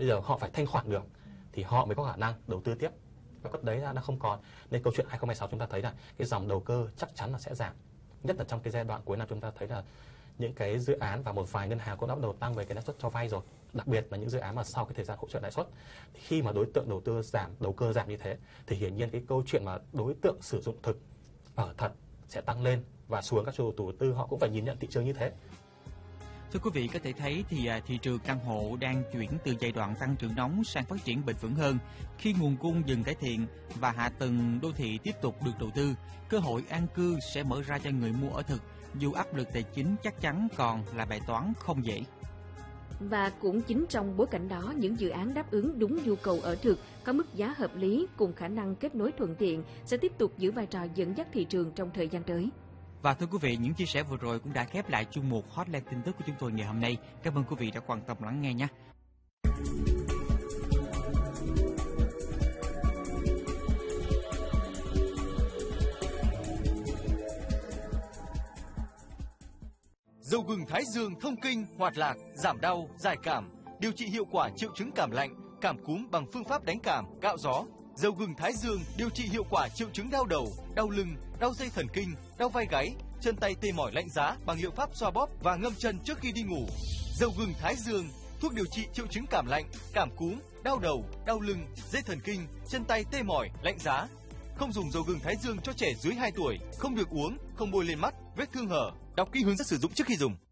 bây giờ họ phải thanh khoản được thì họ mới có khả năng đầu tư tiếp. Và cấp đấy đã không còn, nên câu chuyện 2026 chúng ta thấy là cái dòng đầu cơ chắc chắn là sẽ giảm, nhất là trong cái giai đoạn cuối năm. Chúng ta thấy là những cái dự án và một vài ngân hàng cũng đã bắt đầu tăng về cái lãi suất cho vay rồi, đặc biệt là những dự án mà sau cái thời gian hỗ trợ lãi suất. Thì khi mà đối tượng đầu cơ giảm như thế thì hiển nhiên cái câu chuyện mà đối tượng sử dụng thực ở thật sẽ tăng lên, và xuống các chủ đầu tư họ cũng phải nhìn nhận thị trường như thế. Thưa quý vị, có thể thấy thì thị trường căn hộ đang chuyển từ giai đoạn tăng trưởng nóng sang phát triển bền vững hơn. Khi nguồn cung dần cải thiện và hạ tầng đô thị tiếp tục được đầu tư, cơ hội an cư sẽ mở ra cho người mua ở thực, dù áp lực tài chính chắc chắn còn là bài toán không dễ. Và cũng chính trong bối cảnh đó, những dự án đáp ứng đúng nhu cầu ở thực, có mức giá hợp lý cùng khả năng kết nối thuận tiện sẽ tiếp tục giữ vai trò dẫn dắt thị trường trong thời gian tới. Và thưa quý vị, những chia sẻ vừa rồi cũng đã khép lại chuyên mục Hotline tin tức của chúng tôi ngày hôm nay. Cảm ơn quý vị đã quan tâm lắng nghe nhé. Dầu gừng Thái Dương thông kinh, hoạt lạc, giảm đau, giải cảm, điều trị hiệu quả triệu chứng cảm lạnh, cảm cúm bằng phương pháp đánh cảm, cạo gió. Dầu gừng Thái Dương điều trị hiệu quả triệu chứng đau đầu, đau lưng, đau dây thần kinh, đau vai gáy, chân tay tê mỏi lạnh giá bằng liệu pháp xoa bóp và ngâm chân trước khi đi ngủ. Dầu gừng Thái Dương, thuốc điều trị triệu chứng cảm lạnh, cảm cúm, đau đầu, đau lưng, dây thần kinh, chân tay tê mỏi, lạnh giá. Không dùng dầu gừng Thái Dương cho trẻ dưới 2 tuổi, không được uống, không bôi lên mắt, vết thương hở. Đọc kỹ hướng dẫn sử dụng trước khi dùng.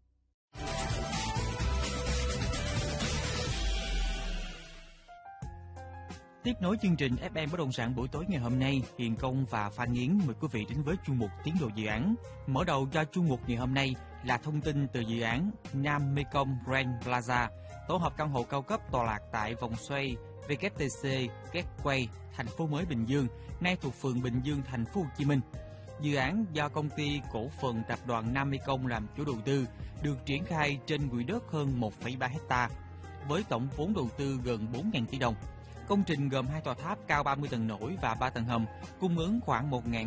Tiếp nối chương trình FM Bất động sản buổi tối ngày hôm nay, Hiền Công và Phan Nghiến mời quý vị đến với chuyên mục tiến độ dự án. Mở đầu cho chuyên mục ngày hôm nay là thông tin từ dự án Nam Mekong Grand Plaza, tổ hợp căn hộ cao cấp tọa lạc tại vòng xoay WTC Gateway, thành phố mới Bình Dương, nay thuộc phường Bình Dương, thành phố Hồ Chí Minh. Dự án do công ty cổ phần tập đoàn Nam Mekong làm chủ đầu tư, được triển khai trên quỹ đất hơn 1,3 ha, với tổng vốn đầu tư gần 4.000 tỷ đồng. Công trình gồm 2 tòa tháp cao 30 tầng nổi và 3 tầng hầm, cung ứng khoảng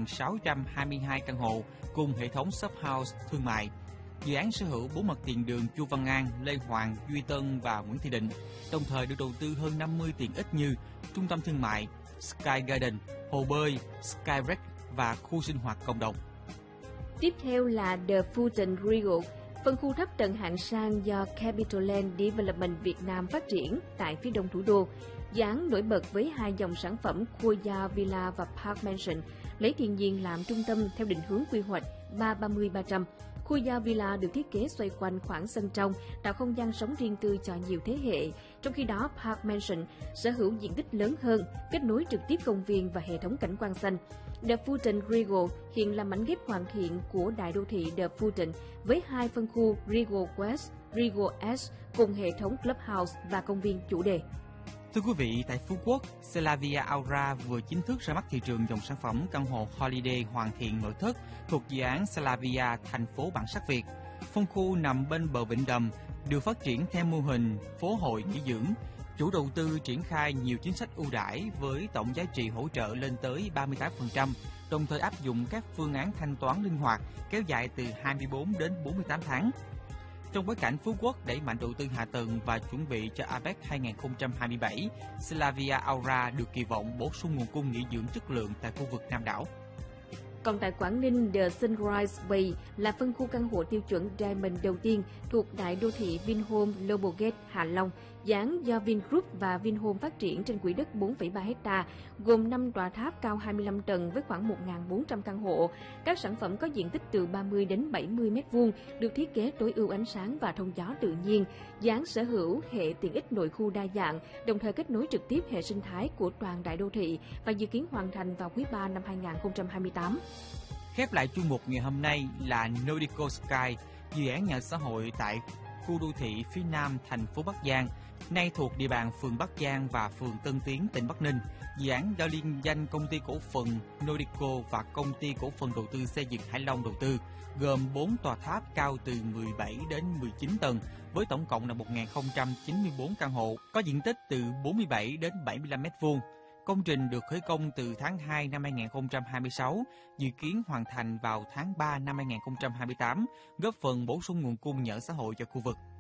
1.622 căn hộ cùng hệ thống shophouse thương mại. Dự án sở hữu 4 mặt tiền đường Chu Văn An, Lê Hoàng, Duy Tân và Nguyễn Thị Định, đồng thời được đầu tư hơn 50 tiện ích như trung tâm thương mại, Sky Garden, hồ bơi, Sky Rec và khu sinh hoạt cộng đồng. Tiếp theo là The Fulton Regal, phân khu thấp tầng hạng sang do Capitoland Development Việt Nam phát triển tại phía đông thủ đô. Dự án nổi bật với 2 dòng sản phẩm Khoya Villa và Park Mansion, lấy thiên nhiên làm trung tâm theo định hướng quy hoạch 330-300. Khoya Villa được thiết kế xoay quanh khoảng sân trong, tạo không gian sống riêng tư cho nhiều thế hệ. Trong khi đó, Park Mansion sở hữu diện tích lớn hơn, kết nối trực tiếp công viên và hệ thống cảnh quan xanh. The Fulton Regal hiện là mảnh ghép hoàn thiện của đại đô thị The Fulton với 2 phân khu Regal West, Regal S cùng hệ thống clubhouse và công viên chủ đề. Thưa quý vị, tại Phú Quốc, Celavia Aura vừa chính thức ra mắt thị trường dòng sản phẩm căn hộ Holiday hoàn thiện nội thất thuộc dự án Celavia thành phố bản sắc Việt. Phân khu nằm bên bờ Vịnh Đầm, được phát triển theo mô hình phố hội nghỉ dưỡng. Chủ đầu tư triển khai nhiều chính sách ưu đãi với tổng giá trị hỗ trợ lên tới 38%, đồng thời áp dụng các phương án thanh toán linh hoạt kéo dài từ 24 đến 48 tháng. Trong bối cảnh Phú Quốc đẩy mạnh đầu tư hạ tầng và chuẩn bị cho APEC 2027, Celavia Aura được kỳ vọng bổ sung nguồn cung nghỉ dưỡng chất lượng tại khu vực Nam đảo. Còn tại Quảng Ninh, The Sunrise Bay là phân khu căn hộ tiêu chuẩn Diamond đầu tiên thuộc đại đô thị Vinhome Global Gate Hạ Long, dự án do Vingroup và Vinhome phát triển trên quỹ đất 4,3 ha, gồm 5 tòa tháp cao 25 tầng với khoảng 1.400 căn hộ. Các sản phẩm có diện tích từ 30 đến 70 m2, được thiết kế tối ưu ánh sáng và thông gió tự nhiên. Dự án sở hữu hệ tiện ích nội khu đa dạng, đồng thời kết nối trực tiếp hệ sinh thái của toàn đại đô thị và dự kiến hoàn thành vào quý 3 năm 2028. Khép lại chuyên mục ngày hôm nay là Nordico Sky, dự án nhà xã hội tại khu đô thị phía nam thành phố Bắc Giang, nay thuộc địa bàn phường Bắc Giang và phường Tân Tiến, tỉnh Bắc Ninh. Dự án do liên danh công ty cổ phần Nordico và công ty cổ phần đầu tư xây dựng Hải Long đầu tư, gồm 4 tòa tháp cao từ 17 đến 19 tầng với tổng cộng là 1.094 căn hộ, có diện tích từ 47 đến 75 m2. Công trình được khởi công từ tháng 2 năm 2026, dự kiến hoàn thành vào tháng 3 năm 2028, góp phần bổ sung nguồn cung nhà ở xã hội cho khu vực.